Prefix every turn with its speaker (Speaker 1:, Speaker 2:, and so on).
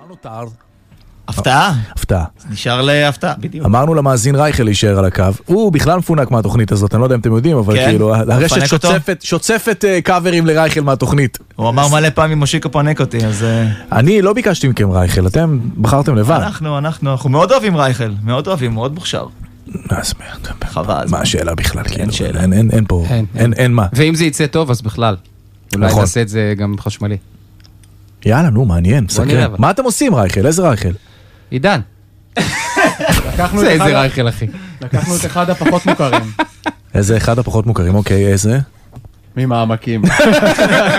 Speaker 1: נותר?
Speaker 2: הפתעה.
Speaker 1: הפתעה.
Speaker 2: נשאר להפתעה, בדיוק.
Speaker 1: אמרנו למאזין רייכל להישאר על הקו, הוא בכלל מפונק מהתוכנית הזאת, אני לא יודע אם אתם יודעים, אבל כאילו, הרשת שוצפת קאברים לרייכל מהתוכנית.
Speaker 2: הוא אמר מלא פעמים מושיקו פונק אותי, אז...
Speaker 1: אני לא ביקשתי מכם רייכל, אתם בחרתם לבד.
Speaker 2: אנחנו מאוד אוהבים רייכל, מאוד אוהבים, מאוד מוכשר.
Speaker 1: אז
Speaker 2: חבל.
Speaker 1: מה השאלה בכלל?
Speaker 2: אין שאלה.
Speaker 1: אין פה, אין מה.
Speaker 3: ואם זה יצא טוב, אז בכלל. אולי נעשה את זה גם חשמלי.
Speaker 1: יאללה, נו, מעניין, סקרן. מה אתם עושים רייכל? איזה רייכל?
Speaker 3: עידן. זה איזה רייכל, אחי.
Speaker 4: לקחנו את אחד הפחות מוכרים.
Speaker 1: איזה אחד הפחות מוכרים, אוקיי, איזה?
Speaker 4: ממעמקים.